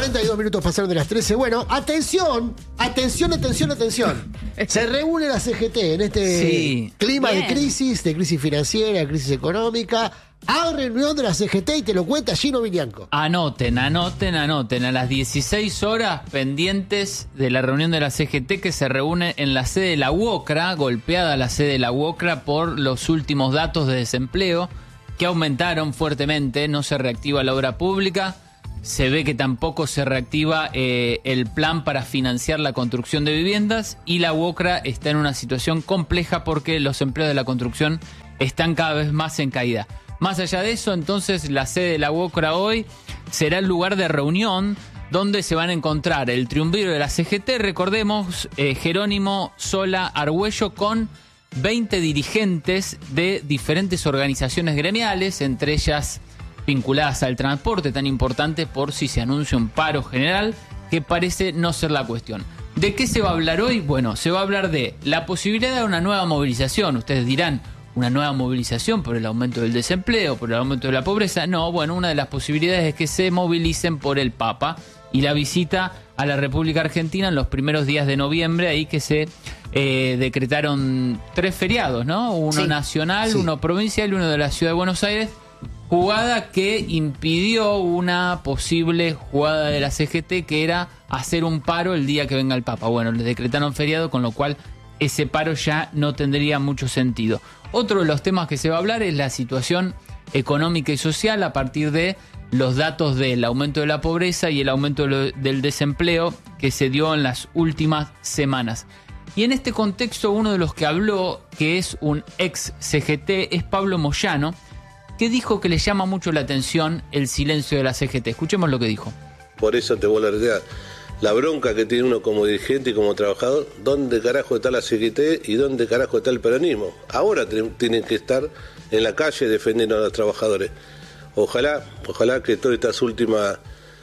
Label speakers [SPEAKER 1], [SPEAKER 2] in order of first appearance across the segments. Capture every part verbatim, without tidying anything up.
[SPEAKER 1] cuarenta y dos minutos pasaron de las trece. Bueno, atención, atención, atención, atención. Se reúne la C G T en este
[SPEAKER 2] sí.
[SPEAKER 1] clima
[SPEAKER 3] Bien.
[SPEAKER 1] de crisis, de crisis financiera, de crisis económica. Hay reunión de la C G T y te lo cuenta Gino Vilianco.
[SPEAKER 2] Anoten, anoten, anoten. A las dieciséis horas pendientes de la reunión de la C G T que se reúne en la sede de la UOCRA, golpeada la sede de la UOCRA por los últimos datos de desempleo que aumentaron fuertemente. No se reactiva la obra pública. Se ve que tampoco se reactiva eh, el plan para financiar la construcción de viviendas y la UOCRA está en una situación compleja porque los empleos de la construcción están cada vez más en caída. Más allá de eso, entonces, la sede de la UOCRA hoy será el lugar de reunión donde se van a encontrar el triunviro de la C G T, recordemos, eh, Jerónimo Sola Argüello con veinte dirigentes de diferentes organizaciones gremiales, entre ellas vinculadas al transporte, tan importante por si se anuncia un paro general, que parece no ser la cuestión. ¿De qué se va a hablar hoy? Bueno, se va a hablar de la posibilidad de una nueva movilización. Ustedes dirán, ¿una nueva movilización por el aumento del desempleo, por el aumento de la pobreza? No, bueno, una de las posibilidades es que se movilicen por el Papa y la visita a la República Argentina en los primeros días de noviembre, ahí que se eh, decretaron tres feriados, ¿no? Uno
[SPEAKER 1] Sí.
[SPEAKER 2] nacional,
[SPEAKER 1] Sí.
[SPEAKER 2] uno provincial y uno de la Ciudad de Buenos Aires. Jugada que impidió una posible jugada de la C G T, que era hacer un paro el día que venga el Papa. Bueno, les decretaron feriado, con lo cual ese paro ya no tendría mucho sentido. Otro de los temas que se va a hablar es la situación económica y social a partir de los datos del aumento de la pobreza y el aumento de lo- del desempleo que se dio en las últimas semanas. Y en este contexto, uno de los que habló, que es un ex C G T, es Pablo Moyano, que dijo que le llama mucho la atención el silencio de la C G T. Escuchemos lo que dijo.
[SPEAKER 4] Por eso te vuelvo a reiterar, la bronca que tiene uno como dirigente y como trabajador, ¿dónde carajo está la C G T y dónde carajo está el peronismo? Ahora te- tienen que estar en la calle defendiendo a los trabajadores. Ojalá, ojalá que todas estas últimas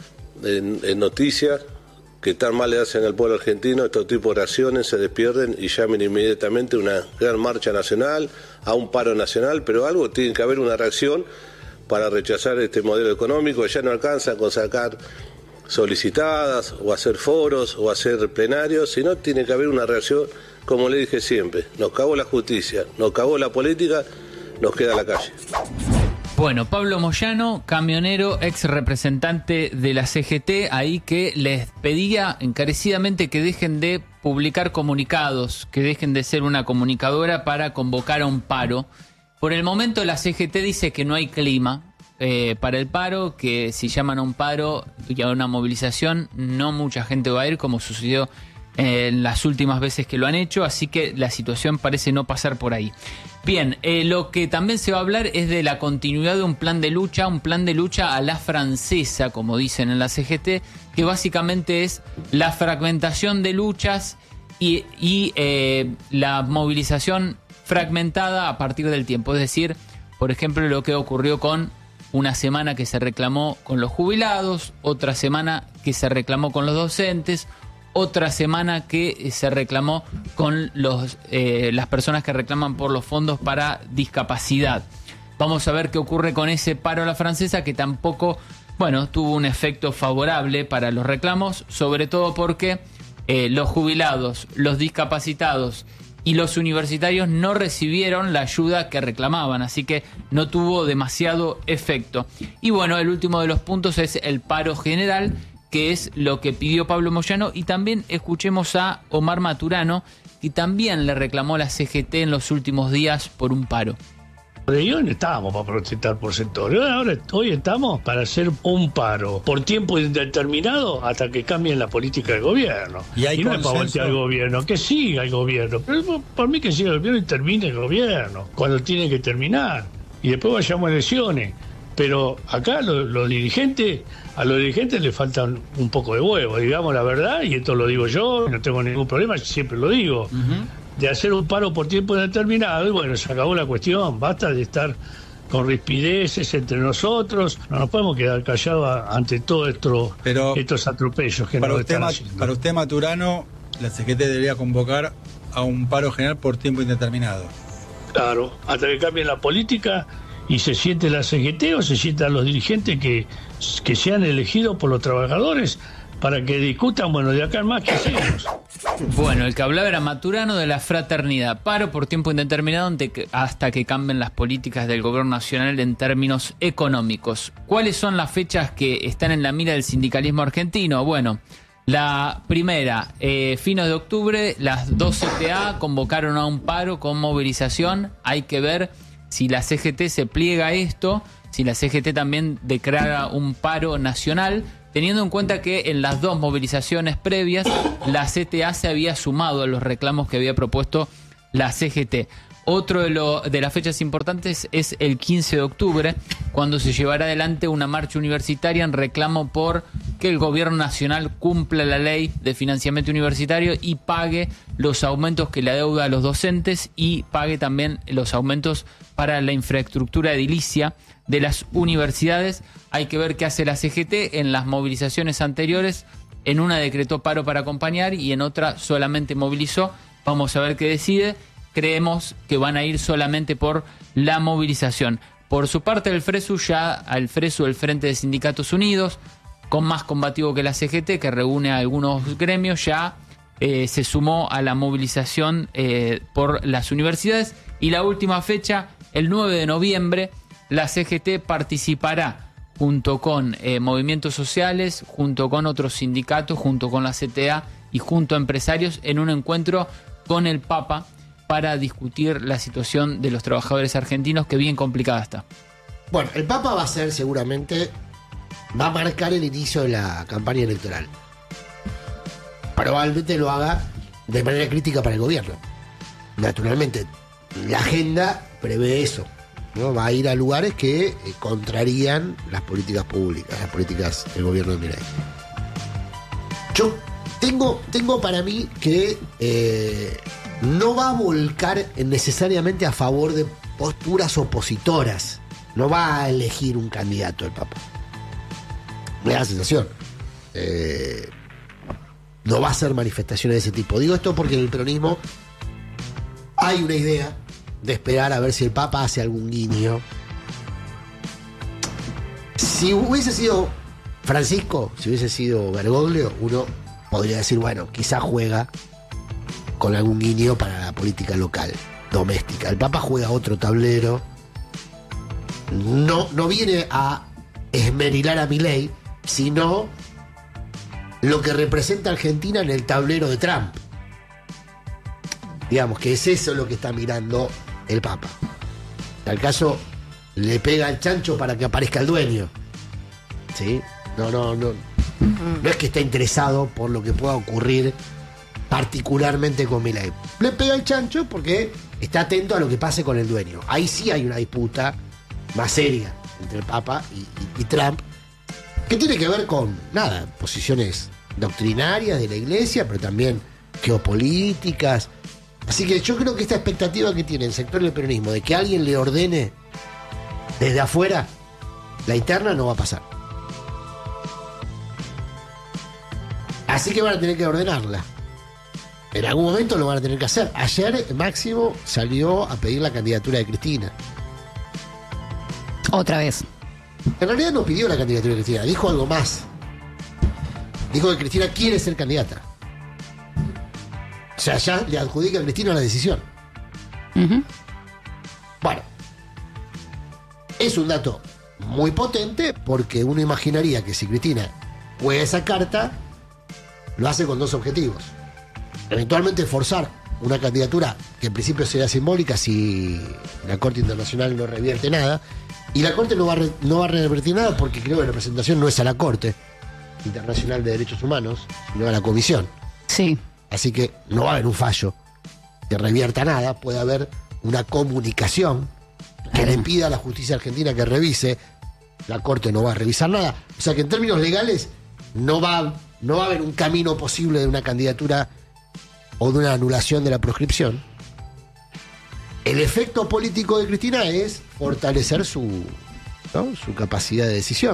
[SPEAKER 4] eh, eh, noticias que tan mal le hacen al pueblo argentino, estos tipos de acciones se despierden y llamen inmediatamente una gran marcha nacional, a un paro nacional, pero algo tiene que haber una reacción para rechazar este modelo económico. Ya no alcanza con sacar solicitadas o hacer foros o hacer plenarios, sino tiene que haber una reacción, como le dije siempre, nos cagó la justicia, nos cagó la política, nos queda la calle.
[SPEAKER 2] Bueno, Pablo Moyano, camionero, ex representante de la C G T, ahí que les pedía encarecidamente que dejen de publicar comunicados, que dejen de ser una comunicadora para convocar a un paro. Por el momento la C G T dice que no hay clima eh, para el paro, que si llaman a un paro y a una movilización, no mucha gente va a ir, como sucedió en las últimas veces que lo han hecho, así que la situación parece no pasar por ahí. Bien, eh, lo que también se va a hablar es de la continuidad de un plan de lucha, un plan de lucha a la francesa, como dicen en la C G T, que básicamente es la fragmentación de luchas y, y eh, la movilización fragmentada a partir del tiempo. Es decir, por ejemplo, lo que ocurrió con una semana que se reclamó con los jubilados, otra semana que se reclamó con los docentes, otra semana que se reclamó con los, eh, las personas que reclaman por los fondos para discapacidad. Vamos a ver qué ocurre con ese paro a la francesa, que tampoco, bueno, tuvo un efecto favorable para los reclamos, sobre todo porque eh, los jubilados, los discapacitados y los universitarios no recibieron la ayuda que reclamaban, así que no tuvo demasiado efecto. Y bueno, el último de los puntos es el paro general, que es lo que pidió Pablo Moyano, y también escuchemos a Omar Maturano, que también le reclamó a la C G T en los últimos días por un paro.
[SPEAKER 5] Yo no estábamos para protestar por sectores, ahora hoy estamos para hacer un paro por tiempo indeterminado hasta que cambien la política del gobierno.
[SPEAKER 6] Y, hay
[SPEAKER 5] y no es para voltear al gobierno, que siga el gobierno, pero por mí que siga el gobierno y termine el gobierno, cuando tiene que terminar, y después vayamos a elecciones. Pero acá los, los dirigentes, a los dirigentes les faltan un poco de huevo, digamos la verdad, y esto lo digo yo, no tengo ningún problema, siempre lo digo, uh-huh. de hacer un paro por tiempo indeterminado, y bueno, se acabó la cuestión, basta de estar con rispideces entre nosotros, no nos podemos quedar callados ante todos esto, estos atropellos que
[SPEAKER 6] para
[SPEAKER 5] nos
[SPEAKER 6] usted,
[SPEAKER 5] están
[SPEAKER 6] Ma-
[SPEAKER 5] haciendo.
[SPEAKER 6] Para usted, Maturano, la C G T debería convocar a un paro general por tiempo indeterminado.
[SPEAKER 5] Claro, hasta que cambien la política ¿Y se siente la C G T o se sientan los dirigentes que, que sean elegidos por los trabajadores para que discutan, bueno, de acá en más, ¿qué hacemos?
[SPEAKER 2] Bueno, el que hablaba era Maturano de la Fraternidad. Paro por tiempo indeterminado hasta que cambien las políticas del gobierno nacional en términos económicos. ¿Cuáles son las fechas que están en la mira del sindicalismo argentino? Bueno, la primera, eh, fines de octubre, las dos C T A convocaron a un paro con movilización. Hay que ver si la C G T se pliega a esto, si la C G T también declara un paro nacional, teniendo en cuenta que en las dos movilizaciones previas la C T A se había sumado a los reclamos que había propuesto la C G T. Otro de, lo, de las fechas importantes es el quince de octubre, cuando se llevará adelante una marcha universitaria en reclamo por que el gobierno nacional cumpla la ley de financiamiento universitario y pague los aumentos que le adeuda a los docentes y pague también los aumentos para la infraestructura edilicia de las universidades. Hay que ver qué hace la C G T. En las movilizaciones anteriores, en una decretó paro para acompañar y en otra solamente movilizó. Vamos a ver qué decide. Creemos que van a ir solamente por la movilización. Por su parte, el FRESU, ya al FRESU, el Frente de Sindicatos Unidos, con más combativo que la C G T, que reúne a algunos gremios, ya eh, se sumó a la movilización eh, por las universidades. Y la última fecha, el nueve de noviembre, la C G T participará junto con eh, movimientos sociales, junto con otros sindicatos, junto con la C T A y junto a empresarios en un encuentro con el Papa para discutir la situación de los trabajadores argentinos, que bien complicada está.
[SPEAKER 1] Bueno, el Papa va a ser seguramente, va a marcar el inicio de la campaña electoral. Probablemente lo haga de manera crítica para el gobierno. Naturalmente, la agenda prevé eso, ¿no? Va a ir a lugares que eh, contrarían las políticas públicas, las políticas del gobierno de Milei. Yo tengo, tengo para mí que eh, no va a volcar necesariamente a favor de posturas opositoras. No va a elegir un candidato el Papa. Me da la sensación. Eh, no va a hacer manifestaciones de ese tipo. Digo esto porque en el peronismo hay una idea de esperar a ver si el Papa hace algún guiño. Si hubiese sido Francisco, si hubiese sido Bergoglio, uno podría decir, bueno, quizá juega con algún guiño para la política local, doméstica. El Papa juega otro tablero. No, no viene a esmerilar a Milei, sino lo que representa Argentina en el tablero de Trump. Digamos que es eso lo que está mirando el Papa. En tal caso, le pega al chancho para que aparezca el dueño. ¿Sí? No, no, no. No es que esté interesado por lo que pueda ocurrir particularmente con Milei. Le pega al chancho porque está atento a lo que pase con el dueño. Ahí sí hay una disputa más seria entre el Papa y, y, y Trump, que tiene que ver con, nada, posiciones doctrinarias de la Iglesia, pero también geopolíticas. Así que yo creo que esta expectativa que tiene el sector del peronismo de que alguien le ordene desde afuera la interna no va a pasar. Así que van a tener que ordenarla. En algún momento lo van a tener que hacer. Ayer Máximo salió a pedir la candidatura de Cristina.
[SPEAKER 3] Otra vez.
[SPEAKER 1] En realidad no pidió la candidatura de Cristina, dijo algo más. Dijo que Cristina quiere ser candidata. O sea, ya le adjudica a Cristina la decisión.
[SPEAKER 3] Uh-huh.
[SPEAKER 1] Bueno, es un dato muy potente porque uno imaginaría que si Cristina juega esa carta, lo hace con dos objetivos. Eventualmente forzar una candidatura que en principio sería simbólica si la Corte Internacional no revierte nada. Y la Corte no va, a re, no va a revertir nada porque creo que la representación no es a la Corte Internacional de Derechos Humanos, sino a la Comisión.
[SPEAKER 3] Sí.
[SPEAKER 1] Así que no va a haber un fallo que revierta nada. Puede haber una comunicación que le pida a la justicia argentina que revise. La Corte no va a revisar nada. O sea que en términos legales no va, no va a haber un camino posible de una candidatura o de una anulación de la proscripción. El efecto político de Cristina es fortalecer su, ¿no? su capacidad de decisión.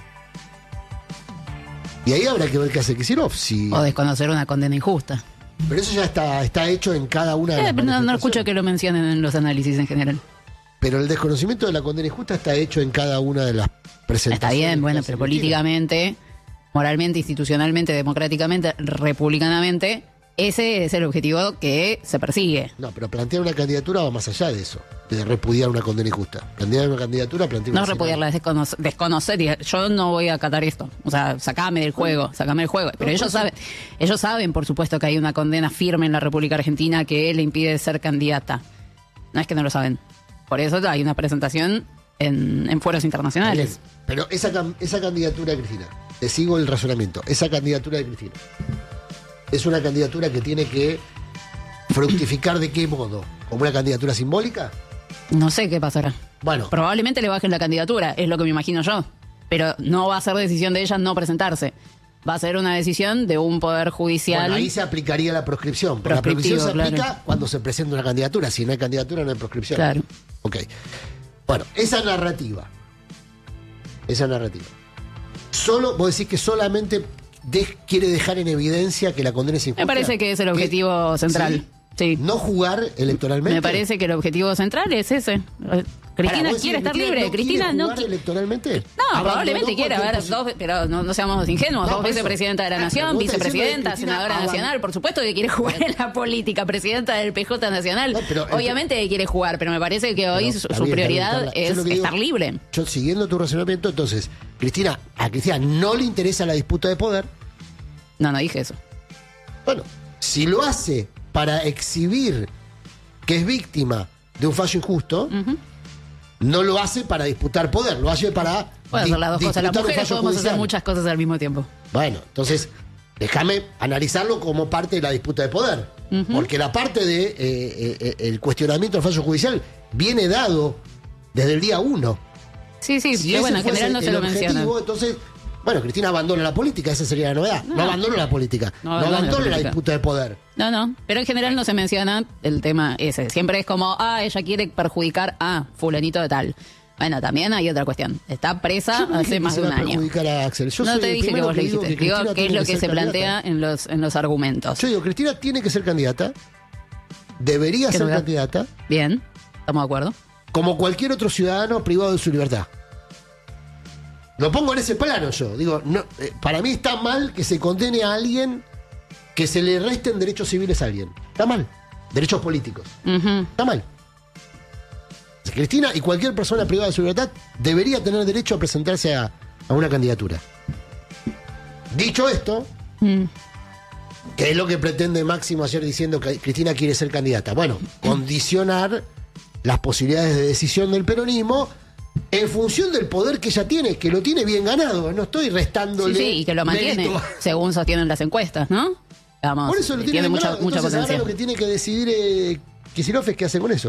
[SPEAKER 1] Y ahí habrá que ver qué hace Kicillof. Si...
[SPEAKER 3] O desconocer una condena injusta.
[SPEAKER 1] Pero eso ya está, está hecho en cada una de
[SPEAKER 3] eh,
[SPEAKER 1] las
[SPEAKER 3] pero no, no
[SPEAKER 1] manifestaciones.
[SPEAKER 3] escucho que lo mencionen en los análisis en general.
[SPEAKER 1] pero el desconocimiento de la condena injusta está hecho en cada una de las presentaciones.
[SPEAKER 3] Está bien, bueno,
[SPEAKER 1] que
[SPEAKER 3] pero
[SPEAKER 1] hace
[SPEAKER 3] políticamente, moralmente, institucionalmente, democráticamente, republicanamente, ese es el objetivo que se persigue.
[SPEAKER 1] No, pero plantear una candidatura va más allá de eso, de repudiar una condena injusta. Plantear una candidatura, plantear una
[SPEAKER 3] No repudiarla, es desconocer, desconocer. y Yo no voy a acatar esto. O sea, sacame del juego, sacame del juego. Pero
[SPEAKER 1] No,
[SPEAKER 3] ellos
[SPEAKER 1] por
[SPEAKER 3] saben, ellos saben, por supuesto, que hay una condena firme en la República Argentina que le impide ser candidata. No es que no lo saben. Por eso hay una presentación en, en foros internacionales.
[SPEAKER 1] Pero esa, cam- esa candidatura de Cristina, te sigo el razonamiento, esa candidatura de Cristina es una candidatura que tiene que fructificar de qué modo, como una candidatura simbólica.
[SPEAKER 3] No sé qué pasará.
[SPEAKER 1] Bueno,
[SPEAKER 3] Probablemente le bajen la candidatura, es lo que me imagino yo. Pero no va a ser decisión de ella no presentarse. Va a ser una decisión de un poder judicial.
[SPEAKER 1] bueno, ahí se aplicaría la proscripción. Pero la proscripción se
[SPEAKER 3] Proscriptivo,
[SPEAKER 1] aplica
[SPEAKER 3] claro.
[SPEAKER 1] cuando se presenta una candidatura. Si no hay candidatura, no hay proscripción.
[SPEAKER 3] Claro.
[SPEAKER 1] Ok. Bueno, esa narrativa. Esa narrativa. Solo, vos decís que solamente de- quiere dejar en evidencia que la condena es injusta.
[SPEAKER 3] Me parece que es el objetivo central. Sí.
[SPEAKER 1] No jugar electoralmente.
[SPEAKER 3] Me parece que el objetivo central es ese. Cristina
[SPEAKER 1] Pará, ¿vos
[SPEAKER 3] quiere
[SPEAKER 1] decís
[SPEAKER 3] estar
[SPEAKER 1] que
[SPEAKER 3] libre.
[SPEAKER 1] no
[SPEAKER 3] Cristina
[SPEAKER 1] quiere
[SPEAKER 3] no
[SPEAKER 1] jugar
[SPEAKER 3] qui-
[SPEAKER 1] electoralmente.
[SPEAKER 3] No,
[SPEAKER 1] Abandonó
[SPEAKER 3] probablemente quiere. A
[SPEAKER 1] cualquier
[SPEAKER 3] ver,
[SPEAKER 1] posi-
[SPEAKER 3] dos, pero no, no seamos ingenuos.
[SPEAKER 1] No,
[SPEAKER 3] dos
[SPEAKER 1] por eso.
[SPEAKER 3] vicepresidenta de la
[SPEAKER 1] Ah, pero
[SPEAKER 3] Nación,
[SPEAKER 1] vos estás diciendo
[SPEAKER 3] vicepresidenta,
[SPEAKER 1] que Cristina
[SPEAKER 3] senadora
[SPEAKER 1] aban-
[SPEAKER 3] nacional. Por supuesto que quiere jugar en la política. Presidenta del P J Nacional.
[SPEAKER 1] No, pero-
[SPEAKER 3] Obviamente que quiere jugar, pero me parece que hoy
[SPEAKER 1] Pero,
[SPEAKER 3] su,
[SPEAKER 1] está
[SPEAKER 3] su
[SPEAKER 1] bien, está bien,
[SPEAKER 3] prioridad
[SPEAKER 1] Carla. Yo
[SPEAKER 3] es
[SPEAKER 1] lo que digo-
[SPEAKER 3] estar libre.
[SPEAKER 1] Yo, siguiendo tu razonamiento, entonces, Cristina, a Cristina no le interesa la disputa de poder.
[SPEAKER 3] No, no dije eso.
[SPEAKER 1] Bueno, si lo hace para exhibir que es víctima de un fallo injusto, no lo hace para disputar poder, lo hace para
[SPEAKER 3] Puede
[SPEAKER 1] di-
[SPEAKER 3] hacer las dos cosas. Las
[SPEAKER 1] disputar un
[SPEAKER 3] mujeres
[SPEAKER 1] fallo
[SPEAKER 3] podemos hacer
[SPEAKER 1] judicial.
[SPEAKER 3] muchas cosas al mismo tiempo.
[SPEAKER 1] Bueno, entonces, déjame analizarlo como parte de la disputa de poder. Porque la parte de eh, eh, eh, el cuestionamiento del fallo judicial viene dado desde el día uno.
[SPEAKER 3] Sí, sí,
[SPEAKER 1] Si
[SPEAKER 3] pero
[SPEAKER 1] ese
[SPEAKER 3] bueno, en
[SPEAKER 1] fuese
[SPEAKER 3] general no se
[SPEAKER 1] el
[SPEAKER 3] lo
[SPEAKER 1] objetivo,
[SPEAKER 3] mencionan.
[SPEAKER 1] entonces, bueno, Cristina abandona la política, esa sería la novedad. No,
[SPEAKER 3] No.
[SPEAKER 1] abandona la política,
[SPEAKER 3] No
[SPEAKER 1] no,
[SPEAKER 3] abandona la
[SPEAKER 1] abandona la,
[SPEAKER 3] política.
[SPEAKER 1] disputa de poder.
[SPEAKER 3] No, no, pero en general no se menciona el tema ese. Siempre es como, ah, ella quiere perjudicar a fulanito de tal. Bueno, también hay otra cuestión. Está presa
[SPEAKER 1] Yo no dije
[SPEAKER 3] hace
[SPEAKER 1] que
[SPEAKER 3] más
[SPEAKER 1] se
[SPEAKER 3] de un
[SPEAKER 1] va a
[SPEAKER 3] año.
[SPEAKER 1] perjudicar a Axel. Yo
[SPEAKER 3] No
[SPEAKER 1] soy
[SPEAKER 3] te
[SPEAKER 1] el
[SPEAKER 3] dije que
[SPEAKER 1] primero
[SPEAKER 3] vos lo
[SPEAKER 1] digo
[SPEAKER 3] dijiste.
[SPEAKER 1] que
[SPEAKER 3] Digo
[SPEAKER 1] Cristina
[SPEAKER 3] qué es
[SPEAKER 1] tiene
[SPEAKER 3] lo que
[SPEAKER 1] ser
[SPEAKER 3] se
[SPEAKER 1] candidata.
[SPEAKER 3] plantea en los, en los argumentos.
[SPEAKER 1] Yo digo, Cristina tiene que ser candidata, debería
[SPEAKER 3] ¿Qué
[SPEAKER 1] ser
[SPEAKER 3] lugar?
[SPEAKER 1] candidata,
[SPEAKER 3] Bien, estamos de acuerdo.
[SPEAKER 1] como cualquier otro ciudadano privado de su libertad. Lo pongo en ese plano yo. Digo, no, eh, para mí está mal que se condene a alguien, que se le resten derechos civiles a alguien. Está mal. Derechos políticos.
[SPEAKER 3] Ujú.
[SPEAKER 1] Está mal. Cristina y cualquier persona privada de su libertad debería tener derecho a presentarse a, a una candidatura. Dicho esto,
[SPEAKER 3] Mm.
[SPEAKER 1] ¿qué es lo que pretende Máximo ayer diciendo que Cristina quiere ser candidata? Bueno, condicionar las posibilidades de decisión del peronismo en función del poder que ella tiene, que lo tiene bien ganado. No estoy
[SPEAKER 3] Sí,
[SPEAKER 1] restándole.
[SPEAKER 3] sí, y que lo mantiene,
[SPEAKER 1] mérito.
[SPEAKER 3] según sostienen las encuestas, ¿no? Vamos,
[SPEAKER 1] Por eso lo tiene,
[SPEAKER 3] tiene
[SPEAKER 1] bien
[SPEAKER 3] mucha,
[SPEAKER 1] ganado.
[SPEAKER 3] mucha
[SPEAKER 1] Entonces,
[SPEAKER 3] potencia.
[SPEAKER 1] ahora lo que tiene que decidir eh, Kicillof es qué hace con eso.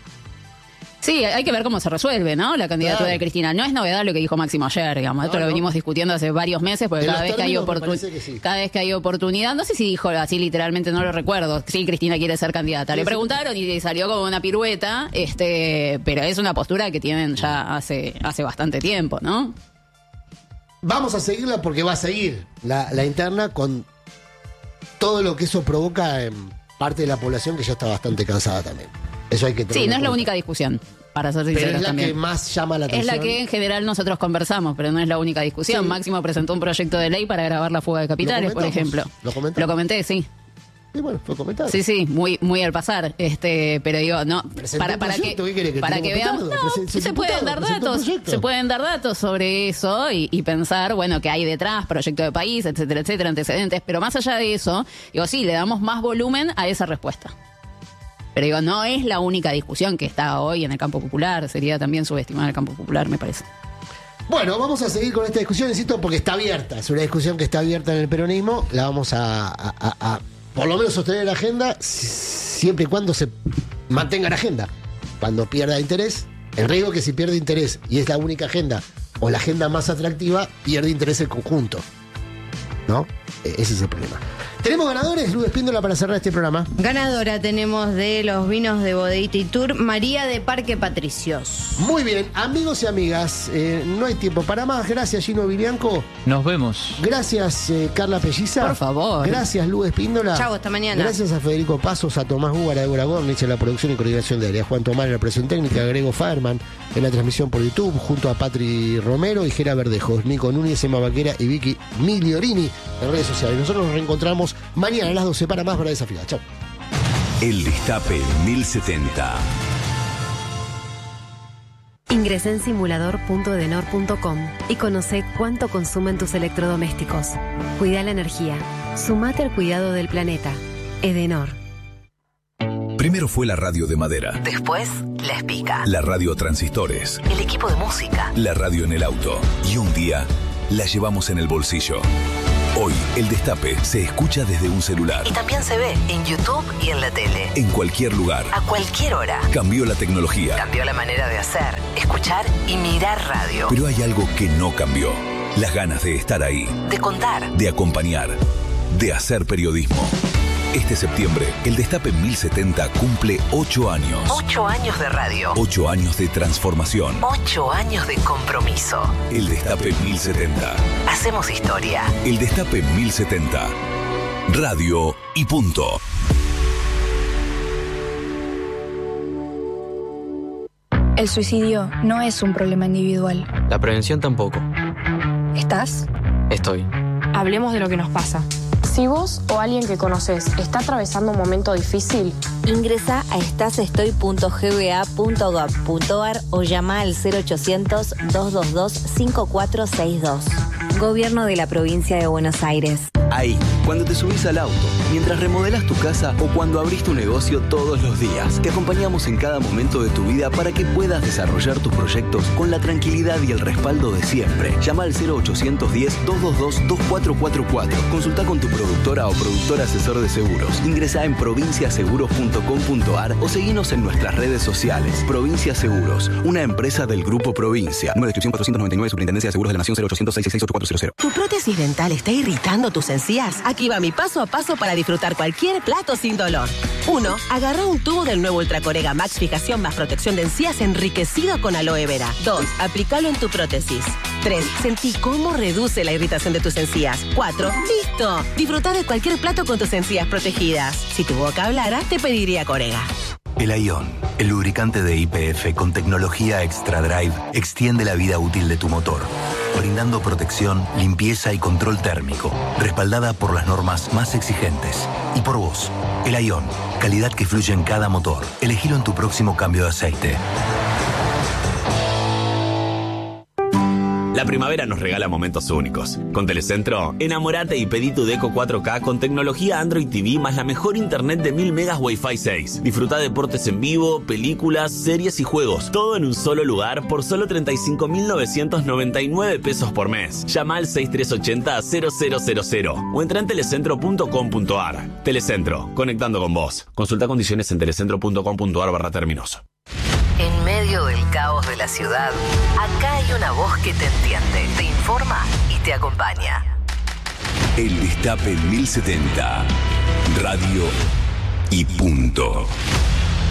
[SPEAKER 3] Sí, hay que ver cómo se resuelve, ¿no? La candidatura
[SPEAKER 1] Claro.
[SPEAKER 3] de Cristina. No es novedad lo que dijo Máximo ayer, digamos. Esto
[SPEAKER 1] No,
[SPEAKER 3] lo
[SPEAKER 1] no.
[SPEAKER 3] venimos discutiendo hace varios meses, porque
[SPEAKER 1] En
[SPEAKER 3] cada
[SPEAKER 1] los
[SPEAKER 3] vez que hay
[SPEAKER 1] términos me
[SPEAKER 3] oportunidad,
[SPEAKER 1] parece que sí.
[SPEAKER 3] cada vez que hay oportunidad, no sé si dijo así literalmente, no lo recuerdo. Sí, Cristina quiere ser candidata.
[SPEAKER 1] Sí,
[SPEAKER 3] Le
[SPEAKER 1] sí.
[SPEAKER 3] preguntaron y salió como una pirueta, este, pero es una postura que tienen ya hace, hace bastante tiempo, ¿no?
[SPEAKER 1] Vamos a seguirla porque va a seguir la, la interna con todo lo que eso provoca en parte de la población que ya está bastante cansada también. Eso hay que tener
[SPEAKER 3] Sí,
[SPEAKER 1] en
[SPEAKER 3] no es la
[SPEAKER 1] cuenta.
[SPEAKER 3] única discusión, para ser
[SPEAKER 1] Pero
[SPEAKER 3] sinceros
[SPEAKER 1] es la
[SPEAKER 3] también.
[SPEAKER 1] que más llama la
[SPEAKER 3] Es
[SPEAKER 1] atención.
[SPEAKER 3] la que en general nosotros conversamos, pero no es la única discusión.
[SPEAKER 1] Sí.
[SPEAKER 3] Máximo presentó un proyecto de ley para grabar la fuga de capitales, por
[SPEAKER 1] comentamos?
[SPEAKER 3] ejemplo.
[SPEAKER 1] ¿Lo comentamos?
[SPEAKER 3] Lo comenté, sí.
[SPEAKER 1] Sí, bueno, fue comentado.
[SPEAKER 3] Sí, sí, muy, muy al pasar. Este, pero digo, no,
[SPEAKER 1] Presentó
[SPEAKER 3] para,
[SPEAKER 1] un
[SPEAKER 3] para que,
[SPEAKER 1] proyecto, ¿qué quiere que
[SPEAKER 3] para que
[SPEAKER 1] tengamos
[SPEAKER 3] veamos,
[SPEAKER 1] petardo?
[SPEAKER 3] no,
[SPEAKER 1] Presen-
[SPEAKER 3] se pueden dar
[SPEAKER 1] presentó un
[SPEAKER 3] datos,
[SPEAKER 1] proyecto.
[SPEAKER 3] se pueden dar datos sobre eso y, y pensar, bueno, que hay detrás, proyecto de país, etcétera, etcétera, antecedentes. Pero más allá de eso, digo, sí, le damos más volumen a esa respuesta. Pero digo, no es la única discusión que está hoy en el campo popular, sería también subestimar el campo popular, me parece.
[SPEAKER 1] Bueno, vamos a seguir con esta discusión, insisto, porque está abierta. Es una discusión que está abierta en el peronismo. La vamos a, a- a- a, por lo menos, sostener en la agenda, si- siempre y cuando se mantenga la agenda. Cuando pierda interés, el riesgo es que si pierde interés y es la única agenda o la agenda más atractiva, pierde interés el conjunto. ¿No? E- Ese es el problema. ¿Tenemos ganadores, Lu Espíndola, para cerrar este programa?
[SPEAKER 7] Ganadora tenemos de los vinos de Bodeguita y Tour, María de Parque Patricios.
[SPEAKER 1] Muy bien, amigos y amigas, eh, no hay tiempo para más. Gracias, Gino Vilianco.
[SPEAKER 2] Nos vemos.
[SPEAKER 1] Gracias, eh, Carla Pelliza.
[SPEAKER 3] Por favor.
[SPEAKER 1] Gracias, Lu Espíndola.
[SPEAKER 7] Chau, hasta mañana.
[SPEAKER 1] Gracias a Federico Pasos, a Tomás Gúbara, a Débora Gornich en la producción y coordinación de área, Juan Tomás en la presión técnica, a Grego Faerman en la transmisión por YouTube, junto a Patri Romero y Gera Verdejos, Nico Núñez, Emma Vaquera y Vicky Migliorini en redes sociales. Nosotros nos reencontramos mañana a las doce para más para Desafiar. Chao.
[SPEAKER 8] El Destape mil setenta.
[SPEAKER 9] Ingresá en simulador punto edenor punto com y conoce cuánto consumen tus electrodomésticos. Cuida la energía. Sumate al cuidado del planeta. Edenor.
[SPEAKER 8] Primero fue la radio de madera.
[SPEAKER 10] Después, la espica.
[SPEAKER 8] La radio a transistores.
[SPEAKER 10] El equipo de música.
[SPEAKER 8] La radio en el auto. Y un día, la llevamos en el bolsillo. Hoy, el Destape se escucha desde un celular.
[SPEAKER 10] Y también se ve en YouTube y en la tele.
[SPEAKER 8] En cualquier lugar.
[SPEAKER 10] A cualquier hora.
[SPEAKER 8] Cambió la tecnología.
[SPEAKER 10] Cambió la manera de hacer, escuchar y mirar radio.
[SPEAKER 8] Pero hay algo que no cambió. Las ganas de estar ahí.
[SPEAKER 10] De contar.
[SPEAKER 8] De acompañar. De hacer periodismo. Este septiembre, el Destape mil setenta cumple ocho años.
[SPEAKER 10] Ocho años de radio.
[SPEAKER 8] Ocho años de transformación.
[SPEAKER 10] Ocho años de compromiso.
[SPEAKER 8] El Destape mil setenta.
[SPEAKER 10] Hacemos historia.
[SPEAKER 8] El Destape mil setenta. Radio y punto.
[SPEAKER 11] El suicidio no es un problema individual.
[SPEAKER 12] La prevención tampoco.
[SPEAKER 11] ¿Estás?
[SPEAKER 12] Estoy.
[SPEAKER 11] Hablemos de lo que nos pasa. Si vos o alguien que conoces está atravesando un momento difícil,
[SPEAKER 13] ingresa a estasestoy punto g b a punto gov punto a r o llama al cero ochocientos, dos dos dos, cinco cuatro seis dos. Gobierno de la Provincia de Buenos Aires.
[SPEAKER 14] Ahí, cuando te subís al auto, mientras remodelás tu casa o cuando abrís tu negocio todos los días. Te acompañamos en cada momento de tu vida para que puedas desarrollar tus proyectos con la tranquilidad y el respaldo de siempre. Llama al cero ochocientos diez, dos dos dos, dos cuatro cuatro cuatro. Consulta con tu productora o productor asesor de seguros. Ingresa en provincia seguros punto com punto a r o seguinos en nuestras redes sociales. Provincia Seguros, una empresa del Grupo Provincia. Número de inscripción cuatrocientos noventa y nueve, Superintendencia de Seguros de la Nación, cero ochocientos, seiscientos sesenta y seis, ochenta y cuatro cero cero.
[SPEAKER 15] ¿Tu prótesis dental está irritando tus encías? Aquí va mi paso a paso para disfrutar cualquier plato sin dolor. uno. Agarra un tubo del nuevo Ultracorega Max Fijación más protección de encías enriquecido con aloe vera. dos. Aplícalo en tu prótesis. tres. Sentí cómo reduce la irritación de tus encías. cuatro. ¡Listo! Disfruta de cualquier plato con tus encías protegidas. Si tu boca hablara, te pediría Corega.
[SPEAKER 16] El Ion, el lubricante de Y P F con tecnología Extra Drive, extiende la vida útil de tu motor, brindando protección, limpieza y control térmico, respaldada por las normas más exigentes. Y por vos, el Ion, calidad que fluye en cada motor. Elegilo en tu próximo cambio de aceite.
[SPEAKER 17] La primavera nos regala momentos únicos. Con Telecentro, enamorate y pedí tu Deco cuatro K con tecnología Android T V más la mejor internet de mil megas Wi-Fi seis. Disfruta deportes en vivo, películas, series y juegos. Todo en un solo lugar por solo treinta y cinco mil novecientos noventa y nueve pesos por mes. Llama al seis tres ochenta, cero cero cero cero o entra en telecentro punto com punto a r. Telecentro, conectando con vos. Consulta condiciones en telecentro punto com punto a r barra términos.
[SPEAKER 10] En medio del caos de la ciudad, acá hay una voz que te entiende, te informa y te acompaña.
[SPEAKER 8] El Destape mil setenta. Radio y punto.